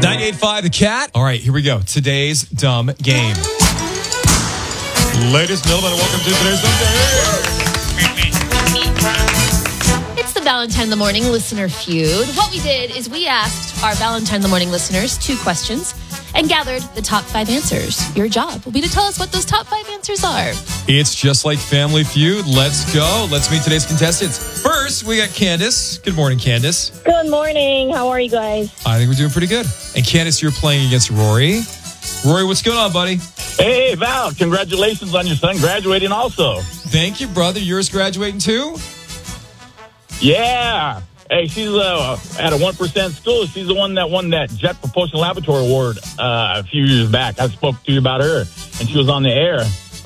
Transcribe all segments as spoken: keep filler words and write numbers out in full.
ninety-eight point five The Cat. All right, here we go. Today's dumb game. Ladies and gentlemen, welcome to today's dumb game. It's the Valentine in the Morning Listener Feud. What we did is we asked our Valentine in the Morning listeners two questions and gathered the top five answers. Your job will be to tell us what those top five answers are. It's just like Family Feud. Let's go. Let's meet today's contestants. First, we got Candace. Good morning, Candace. Good morning. How are you guys? I think we're doing pretty good. And Candace, you're playing against Rory. Rory, what's going on, buddy? Hey, Val, congratulations on your son graduating also. Thank you, brother. Yours graduating too? Yeah. Hey, she's uh, at a one percent school. She's the one that won that Jet Propulsion Laboratory Award uh, a few years back. I spoke to you about her, and she was on the air.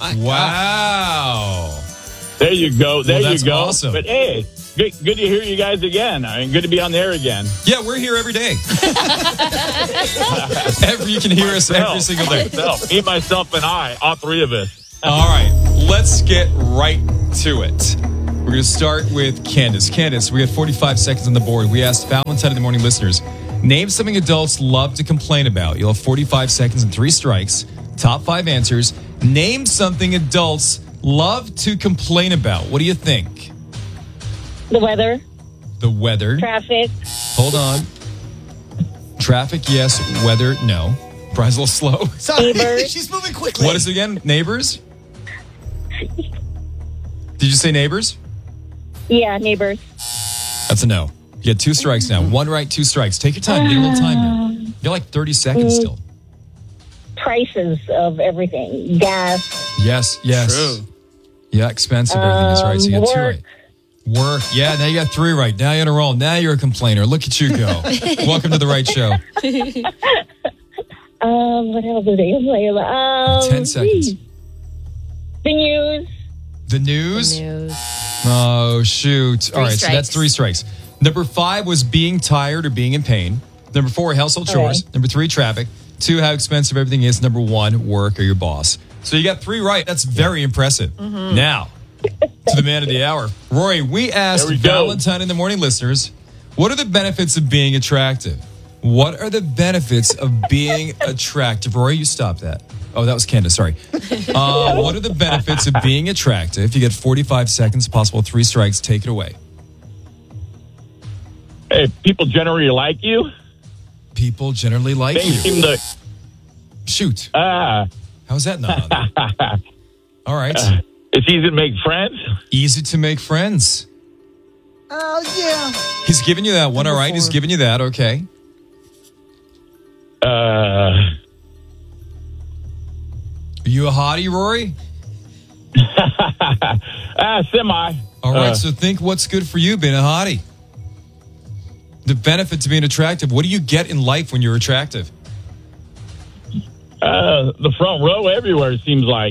Wow. There you go. There well, you go. Awesome. But, hey, good, good to hear you guys again. I mean, good to be on the air again. Yeah, we're here every day. every, you can hear us every single day. Myself, me, myself, and I, all three of us. All right, let's get right to it. We're going to start with Candace. Candace, we have forty-five seconds on the board. We asked Valentine in the Morning listeners, name something adults love to complain about. You'll have forty-five seconds and three strikes. Top five answers. Name something adults love to complain about. What do you think? The weather. The weather. Traffic. Hold on. Traffic, yes. Weather, no. Brian's a little slow. Sorry, Neighbors. she's moving quickly. What is it again? Neighbors? Did you say neighbors? Yeah, neighbors. That's a no. You get two strikes now. One right, two strikes. Take your time. Get a little time here. You got like thirty seconds still. Prices of everything. Gas. Yes, yes. True. Yeah, expensive. Everything is right. So you got two right. Work. Yeah, now you got three right. Now you're in a roll. Now you're a complainer. Look at you go. Welcome to the right show. Um, what else do they play about? Um, Ten seconds. geez. The news. The news? The news. Oh, shoot. Three All right, so strikes. that's three strikes. Number five was being tired or being in pain. Number four, household chores. Okay. Number three, traffic. Two, how expensive everything is. Number one, work or your boss. So you got three right. That's very impressive. Mm-hmm. Now, to the man of the hour. Rory, we asked There we go. Valentine in the Morning listeners, what are the benefits of being attractive? What are the benefits of being attractive? Rory, you stop that. Oh, that was Candace, sorry. Uh, what are the benefits of being attractive? You get forty-five seconds, possible three strikes. Take it away. Hey, people generally like you. People generally like They you. seem to... Shoot. Ah. How's that not on there? All right. It's easy to make friends. Easy to make friends. Oh, yeah. He's giving you that one, all right? He's giving you that, okay. Uh, Are you a hottie, Rory? ah, semi. All right, Uh, so think what's good for you being a hottie. The benefits of being attractive. What do you get in life when you're attractive? Uh, the front row everywhere, it seems like.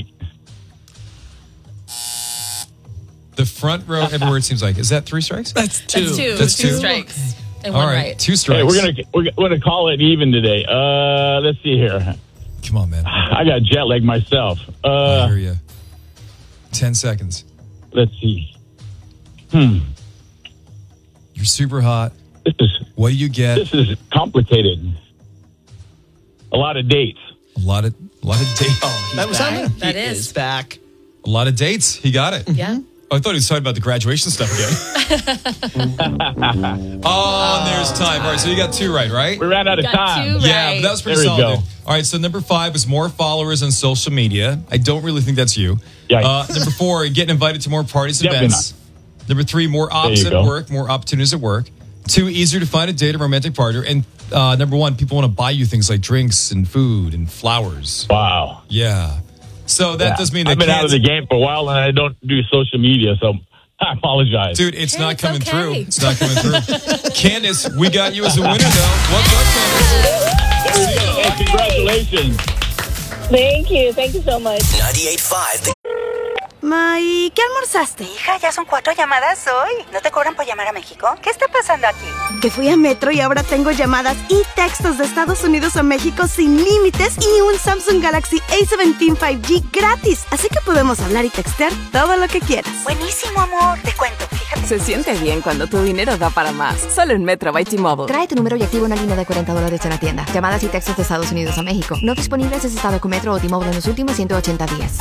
The front row everywhere, it seems like. Is that three strikes? That's two. That's two. That's two two. strikes. And All one right, right. two strikes. Hey, we're gonna we're, we're gonna call it even today. Uh, let's see here. Come on, man. I got jet lag myself. I Uh, hear you. Ten seconds. let's see. Hmm. You're super hot. This is What do you get? this is complicated. A lot of dates. A lot of, a lot of dates. Oh, That was back. on. That He is. back. A lot of dates. He got it. Yeah. Oh, I thought he was talking about the graduation stuff again. Oh, and there's time. All right, so you got two right, right? We ran out of Got time. two. Yeah, Right. but that was pretty There we solid. go. dude. All right, so number five is more followers on social media. I don't really think that's you. Yikes. Uh, number four, getting invited to more parties and Definitely events. Number three, more you ops at go. work, more opportunities at work. Two, easier to find a date or romantic partner. And uh, number one, people want to buy you things like drinks and food and flowers. Wow. Yeah. So that Yeah. does mean that I've been out of Kansas- the game for a while and I don't do social media, so I apologize. Dude, it's Hey, not it's coming okay. through. It's not coming through. Candace, we got you as a winner, though. What's up, Candace? There we go. Hey, congratulations. Thank you. Thank you so much. ninety-eight point five. Ma, ¿y qué almorzaste? Hija, ya son cuatro llamadas hoy. ¿No te cobran por llamar a México? ¿Qué está pasando aquí? Que fui a Metro y ahora tengo llamadas y textos de Estados Unidos a México sin límites y un Samsung Galaxy A diecisiete cinco G gratis. Así que podemos hablar y textear todo lo que quieras. Buenísimo, amor. Te cuento, fíjate. Se siente bien cuando tu dinero da para más. Solo en Metro by T-Mobile. Trae tu número y activa una línea de cuarenta dólares en la tienda. Llamadas y textos de Estados Unidos a México. No disponibles si estado con Metro o T-Mobile en los últimos ciento ochenta días.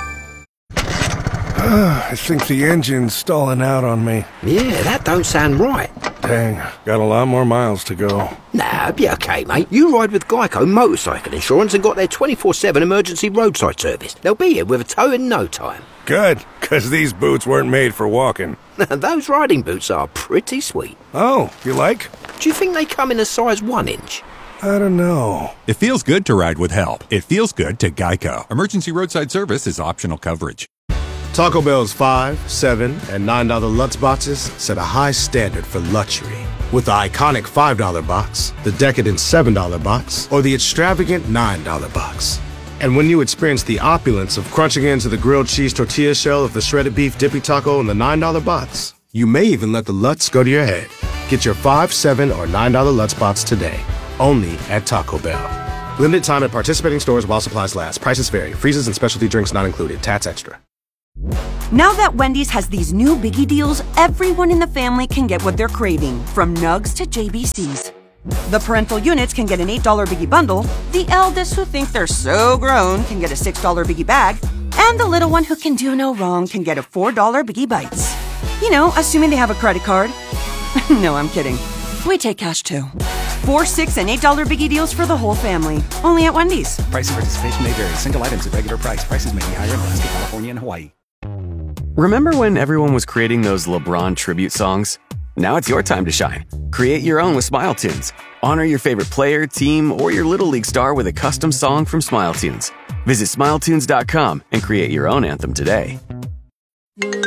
I think the engine's stalling out on me. Yeah, that don't sound right. Dang, got a lot more miles to go. Nah, be okay, mate. You ride with Geico Motorcycle Insurance and got their twenty-four seven emergency roadside service. They'll be here with a tow in no time. Good, because these boots weren't made for walking. Those riding boots are pretty sweet. Oh, you like? Do you think they come in a size one inch? I don't know. It feels good to ride with help. It feels good to Geico. Emergency roadside service is optional coverage. Taco Bell's five, seven, and nine dollar Lutz boxes set a high standard for luxury. With the iconic five dollar box, the decadent seven dollar box, or the extravagant nine dollar box. And when you experience the opulence of crunching into the grilled cheese tortilla shell of the shredded beef dippy taco in the nine dollar box, you may even let the Lutz go to your head. Get your five, seven, or nine dollar Lutz box today, only at Taco Bell. Limited time at participating stores while supplies last. Prices vary. Freezes and specialty drinks not included. Tats extra. Now that Wendy's has these new biggie deals, everyone in the family can get what they're craving, from nugs to J B Cs. The parental units can get an eight dollar biggie bundle, the eldest who think they're so grown can get a six dollar biggie bag, and the little one who can do no wrong can get a four dollar biggie bites. You know, assuming they have a credit card. No, I'm kidding. We take cash too. Four, six, and eight dollar biggie deals for the whole family. Only at Wendy's. Price and participation may vary. Single items at regular price. Prices may be higher in Alaska, California, and Hawaii. Remember when everyone was creating those LeBron tribute songs? Now it's your time to shine. Create your own with Smile Tunes. Honor your favorite player, team, or your Little League star with a custom song from Smile Tunes. Visit smile tunes dot com and create your own anthem today. What's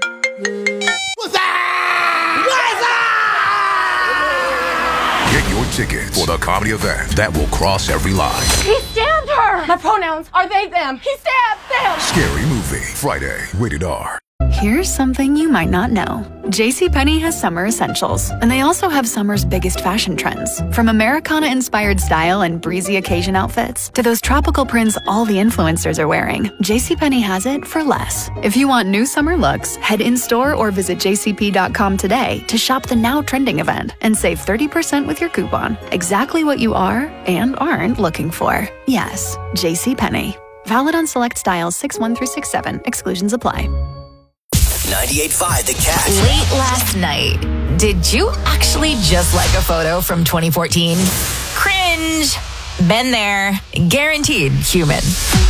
that? Get your tickets for the comedy event that will cross every line. He stabbed her! My pronouns are they, them. He stabbed them! Scary Movie. Friday. Rated R. Here's something you might not know. JCPenney has summer essentials, and they also have summer's biggest fashion trends. From Americana-inspired style and breezy occasion outfits to those tropical prints all the influencers are wearing, JCPenney has it for less. If you want new summer looks, head in-store or visit j c p dot com today to shop the now trending event and save thirty percent with your coupon. Exactly what you are and aren't looking for. Yes, JCPenney. Valid on select styles six one through six seven. Exclusions apply. ninety-eight point five The Catch. Late last night, did you actually just like a photo from twenty fourteen? Cringe. Been there. Guaranteed human.